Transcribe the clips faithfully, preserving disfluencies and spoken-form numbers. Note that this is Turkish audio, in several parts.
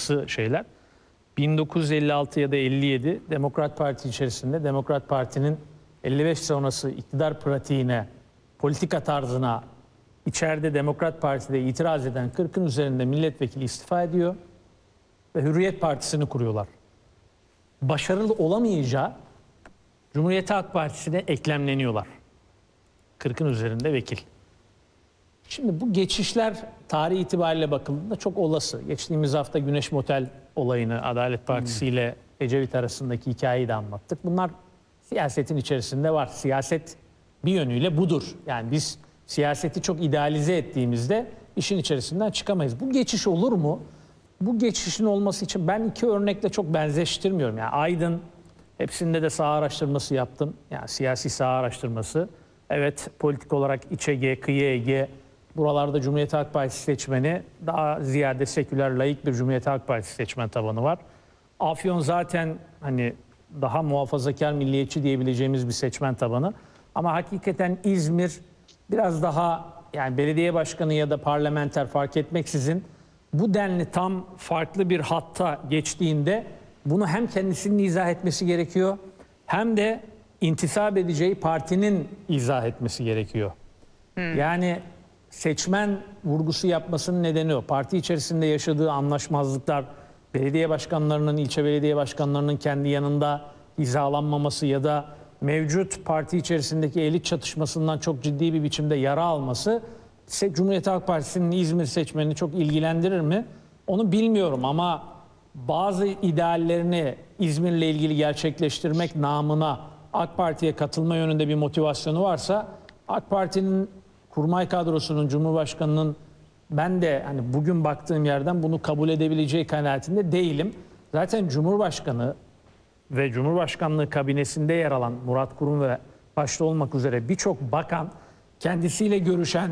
olası şeyler. bin dokuz yüz elli altı ya da elli yedi Demokrat Parti içerisinde Demokrat Parti'nin elli beş sonrası iktidar pratiğine, politika tarzına içeride Demokrat Parti'de itiraz eden kırkın üzerinde milletvekili istifa ediyor ve Hürriyet Partisi'ni kuruyorlar. Başarılı olamayacağı Cumhuriyet Halk Partisi'ne eklemleniyorlar. kırkın üzerinde vekil. Şimdi bu geçişler tarih itibariyle bakıldığında çok olası. Geçtiğimiz hafta Güneş Motel olayını Adalet Partisi ile Ecevit arasındaki hikayeyi de anlattık. Bunlar siyasetin içerisinde var. Siyaset bir yönüyle budur. Yani biz siyaseti çok idealize ettiğimizde işin içerisinden çıkamayız. Bu geçiş olur mu? Bu geçişin olması için ben iki örnekle çok benzeştirmiyorum. Yani Aydın, hepsinde de saha araştırması yaptım. Yani siyasi saha araştırması. Evet, politik olarak İç Ege, Kıyı Ege, buralarda Cumhuriyet Halk Partisi seçmeni, daha ziyade seküler, laik bir Cumhuriyet Halk Partisi seçmen tabanı var. Afyon zaten hani daha muhafazakar, milliyetçi diyebileceğimiz bir seçmen tabanı. Ama hakikaten İzmir biraz daha, yani belediye başkanı ya da parlamenter fark etmeksizin bu denli tam farklı bir hatta geçtiğinde bunu hem kendisinin izah etmesi gerekiyor hem de intisap edeceği partinin izah etmesi gerekiyor. Hmm. Yani seçmen vurgusu yapmasının nedeni o. Parti içerisinde yaşadığı anlaşmazlıklar, belediye başkanlarının, ilçe belediye başkanlarının kendi yanında hizalanmaması ya da mevcut parti içerisindeki elit çatışmasından çok ciddi bir biçimde yara alması Cumhuriyet Halk Partisi'nin İzmir seçmenini çok ilgilendirir mi? Onu bilmiyorum ama bazı ideallerini İzmir'le ilgili gerçekleştirmek namına AK Parti'ye katılma yönünde bir motivasyonu varsa AK Parti'nin kurmay kadrosunun, Cumhurbaşkanı'nın ben de hani bugün baktığım yerden bunu kabul edebileceği kanaatinde değilim. Zaten Cumhurbaşkanı ve Cumhurbaşkanlığı kabinesinde yer alan Murat Kurum ve başta olmak üzere birçok bakan kendisiyle görüşen,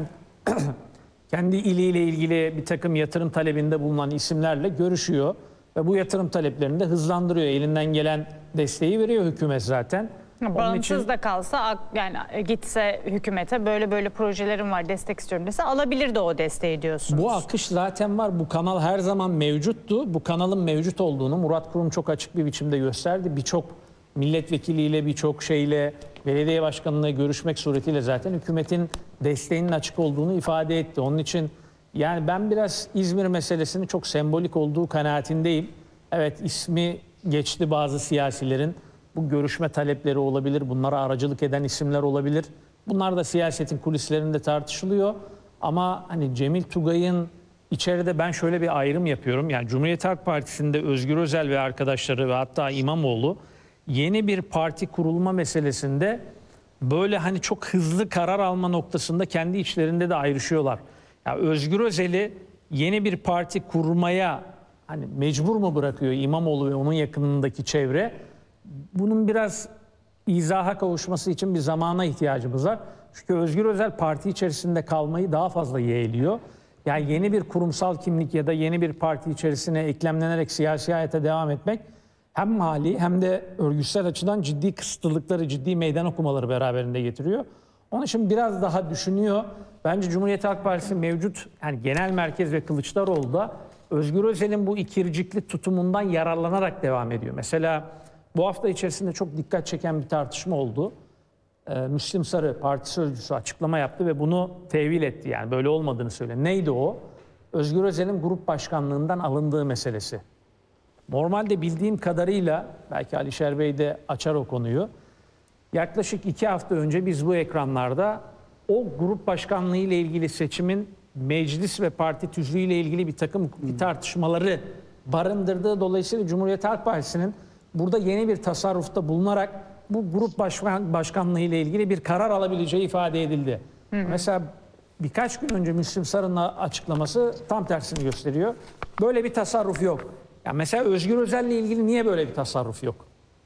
kendi iliyle ilgili bir takım yatırım talebinde bulunan isimlerle görüşüyor ve bu yatırım taleplerini de hızlandırıyor. Elinden gelen desteği veriyor hükümet zaten. Bağımsız için da kalsa, yani gitse hükümete böyle böyle projelerim var, destek istiyorum dese alabilir de o desteği diyorsunuz. Bu akış zaten var. Bu kanal her zaman mevcuttu. Bu kanalın mevcut olduğunu Murat Kurum çok açık bir biçimde gösterdi. Birçok milletvekiliyle, birçok şeyle, belediye başkanıyla görüşmek suretiyle zaten hükümetin desteğinin açık olduğunu ifade etti. Onun için yani ben biraz İzmir meselesinin çok sembolik olduğu kanaatindeyim. Evet, ismi geçti bazı siyasilerin. Bu görüşme talepleri olabilir. Bunlara aracılık eden isimler olabilir. Bunlar da siyasetin kulislerinde tartışılıyor. Ama hani Cemil Tugay'ın içeride ben şöyle bir ayrım yapıyorum. Yani Cumhuriyet Halk Partisi'nde Özgür Özel ve arkadaşları ve hatta İmamoğlu yeni bir parti kurulma meselesinde böyle hani çok hızlı karar alma noktasında kendi içlerinde de ayrışıyorlar. Yani Özgür Özel'i yeni bir parti kurmaya hani mecbur mu bırakıyor İmamoğlu ve onun yakınındaki çevre? Bunun biraz izaha kavuşması için bir zamana ihtiyacımız var. Çünkü Özgür Özel parti içerisinde kalmayı daha fazla yeğliyor. Yani yeni bir kurumsal kimlik ya da yeni bir parti içerisine eklemlenerek siyasi hayata devam etmek hem mali hem de örgütsel açıdan ciddi kısıtlılıkları, ciddi meydan okumaları beraberinde getiriyor. Onun için biraz daha düşünüyor. Bence Cumhuriyet Halk Partisi mevcut, yani genel merkez ve Kılıçdaroğlu da Özgür Özel'in bu ikircikli tutumundan yararlanarak devam ediyor. Mesela bu hafta içerisinde çok dikkat çeken bir tartışma oldu. Ee, Müslim Sarı parti sözcüsü açıklama yaptı ve bunu tevil etti. Yani böyle olmadığını söyledi. Neydi o? Özgür Özel'in grup başkanlığından alındığı meselesi. Normalde bildiğim kadarıyla, belki Alişer Bey de açar o konuyu, yaklaşık iki hafta önce biz bu ekranlarda o grup başkanlığı ile ilgili seçimin meclis ve parti tüzüğü ile ilgili bir takım hukuki tartışmaları barındırdığı, dolayısıyla Cumhuriyet Halk Partisi'nin burada yeni bir tasarrufta bulunarak bu grup başkan, başkanlığı ile ilgili bir karar alabileceği ifade edildi. Hı hı. Mesela birkaç gün önce Müslim Sarı'nın açıklaması tam tersini gösteriyor. Böyle bir tasarruf yok. Yani mesela Özgür Özel'le ilgili niye böyle bir tasarruf yok?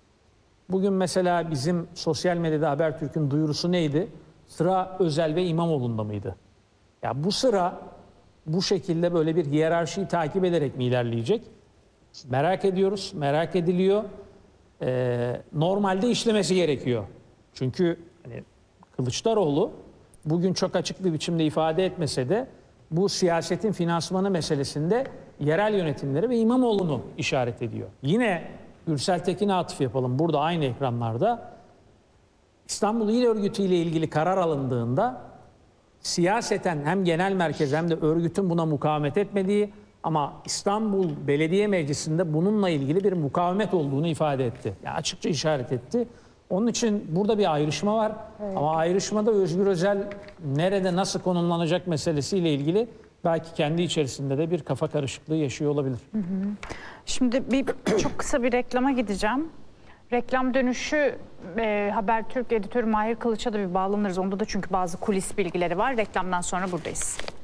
Bugün mesela bizim sosyal medyada Habertürk'ün duyurusu neydi? Sıra Özel ve İmamoğlu'nda mıydı? Ya bu sıra bu şekilde böyle bir hiyerarşiyi takip ederek mi ilerleyecek? Merak ediyoruz, merak ediliyor. Ee, normalde işlemesi gerekiyor. Çünkü hani Kılıçdaroğlu bugün çok açık bir biçimde ifade etmese de bu siyasetin finansmanı meselesinde yerel yönetimleri ve İmamoğlu'nu işaret ediyor. Yine Gürsel Tekin'e atıf yapalım. Burada aynı ekranlarda İstanbul İl Örgütü ile ilgili karar alındığında siyaseten hem genel merkez hem de örgütün buna mukavemet etmediği ama İstanbul Belediye Meclisi'nde bununla ilgili bir mukavemet olduğunu ifade etti. Yani açıkça işaret etti. Onun için burada bir ayrışma var. Evet. Ama ayrışmada Özgür Özel nerede nasıl konumlanacak meselesiyle ilgili belki kendi içerisinde de bir kafa karışıklığı yaşıyor olabilir. Hı hı. Şimdi bir çok kısa bir reklama gideceğim. Reklam dönüşü e, Habertürk editörü Mahir Kılıç'a da bir bağlanırız. Onda da çünkü bazı kulis bilgileri var. Reklamdan sonra buradayız.